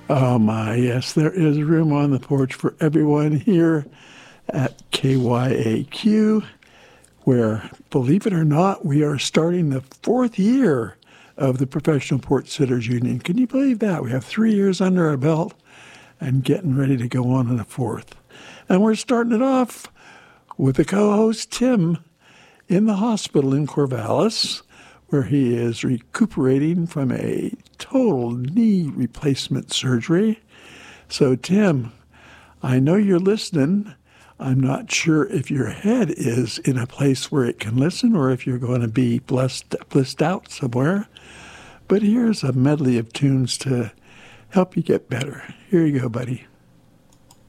Oh my, yes, there is room on the porch for everyone here at KYAQ, where, believe it or not, we are starting the 4th year of the Professional Porch Sitters Union. Can you believe that? We have 3 years under our belt and getting ready to go on to the 4th. And we're starting it off with the co-host Tim in the hospital in Corvallis, where he is recuperating from a total knee replacement surgery. So, Tim, I know you're listening. I'm not sure if your head is in a place where it can listen or if you're going to be blissed out somewhere. But here's a medley of tunes to help you get better. Here you go, buddy.